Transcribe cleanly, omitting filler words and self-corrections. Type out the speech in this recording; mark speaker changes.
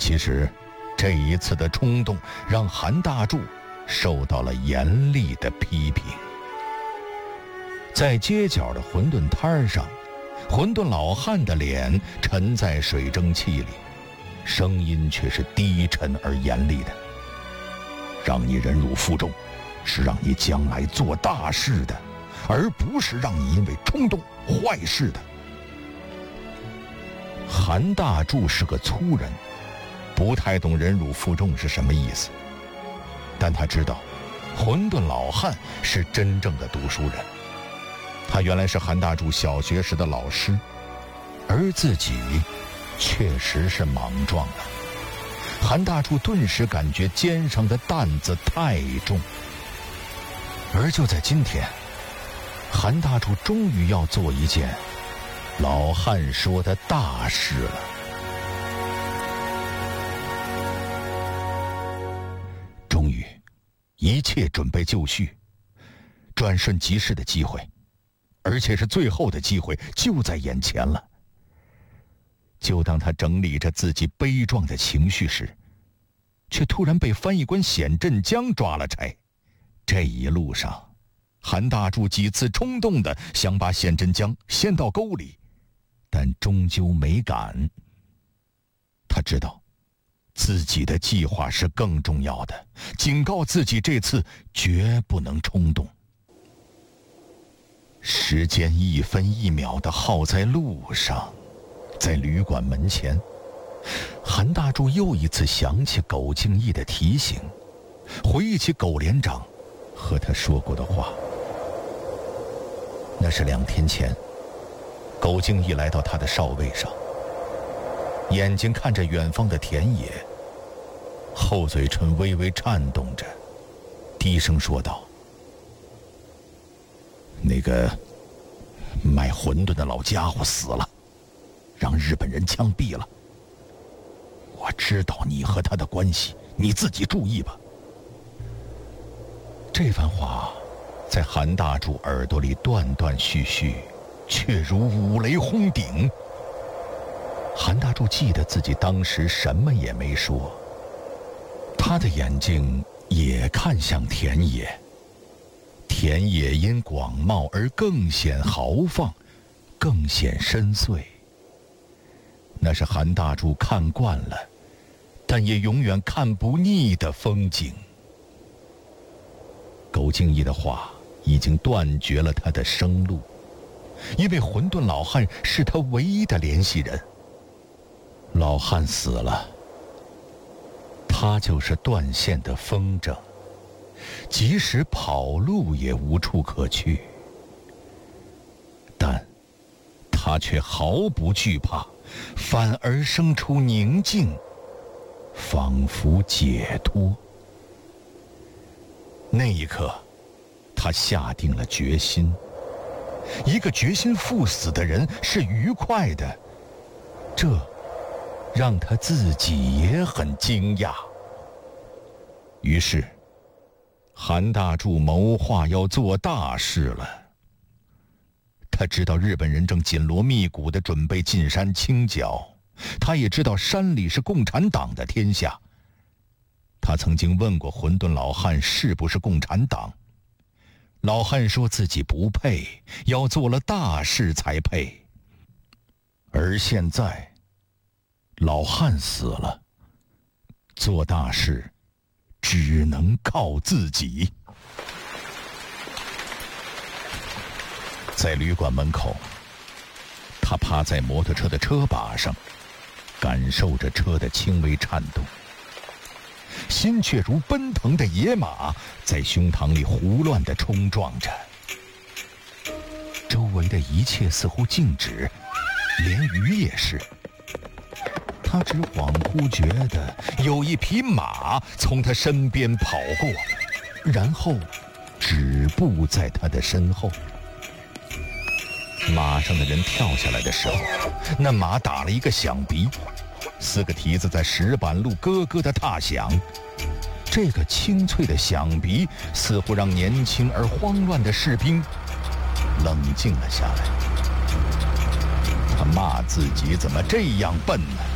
Speaker 1: 其实，这一次的冲动让韩大柱受到了严厉的批评。在街角的馄饨摊上，馄饨老汉的脸沉在水蒸气里，声音却是低沉而严厉的：“让你忍辱负重，是让你将来做大事的，而不是让你因为冲动坏事的。”韩大柱是个粗人，不太懂忍辱负重是什么意思，但他知道馄饨老汉是真正的读书人。他原来是韩大柱小学时的老师，而自己确实是莽撞了。韩大柱顿时感觉肩上的担子太重。而就在今天，韩大柱终于要做一件老汉说的大事了。终于，一切准备就绪，转瞬即逝的机会，而且是最后的机会，就在眼前了。就当他整理着自己悲壮的情绪时，却突然被翻译官显振江抓了差。这一路上，韩大柱几次冲动地想把显振江掀到沟里，但终究没敢。他知道自己的计划是更重要的，警告自己这次绝不能冲动。时间一分一秒地耗在路上，在旅馆门前，韩大柱又一次想起苟敬义的提醒，回忆起苟连长和他说过的话。那是2天前，苟敬义来到他的哨位上，眼睛看着远方的田野，厚嘴唇微微颤动着，低声说道：“那个卖馄饨的老家伙死了，让日本人枪毙了。我知道你和他的关系，你自己注意吧。”这番话在韩大柱耳朵里断断续续，却如五雷轰顶。韩大柱记得自己当时什么也没说，他的眼睛也看向田野，田野因广袤而更显豪放，更显深邃。那是韩大柱看惯了，但也永远看不腻的风景。苟敬义的话已经断绝了他的生路，因为馄饨老汉是他唯一的联系人。老汉死了，他就是断线的风筝，即使跑路也无处可去。但他却毫不惧怕，反而生出宁静，仿佛解脱。那一刻，他下定了决心。一个决心赴死的人是愉快的，这让他自己也很惊讶。于是，韩大柱谋划要做大事了。他知道日本人正紧锣密鼓地准备进山清剿，他也知道山里是共产党的天下。他曾经问过馄饨老汉是不是共产党，老汉说自己不配，要做了大事才配。而现在，老汉死了，做大事只能靠自己。在旅馆门口，他趴在摩托车的车把上，感受着车的轻微颤动，心却如奔腾的野马，在胸膛里胡乱地冲撞着。周围的一切似乎静止，连鱼也是。他只恍惚觉得有一匹马从他身边跑过，然后止步在他的身后。马上的人跳下来的时候，那马打了一个响鼻，4个蹄子在石板路咯咯地踏响。这个清脆的响鼻似乎让年轻而慌乱的士兵冷静了下来。他骂自己怎么这样笨呢？